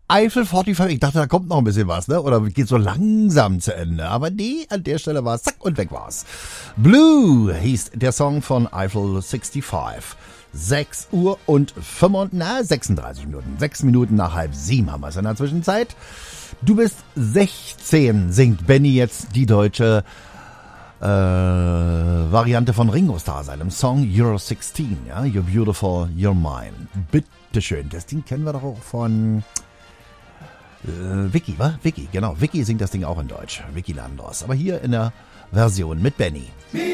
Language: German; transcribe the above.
Eiffel 45, ich dachte, da kommt noch ein bisschen was, ne? Oder geht so langsam zu Ende. Aber nee, an der Stelle war es, zack, und weg war's. Blue hieß der Song von Eiffel 65. 6 Uhr und 36 Minuten. 6 Minuten nach 6:30 haben wir es in der Zwischenzeit. Du bist 16, singt Benny jetzt die deutsche Variante von Ringo Starr, seinem Song You're 16, ja? You're beautiful, you're mine. Bitteschön. Das Ding kennen wir doch auch von Vicky, wa? Vicky, genau. Vicky singt das Ding auch in Deutsch. Vicky Landros. Aber hier in der Version mit Benny.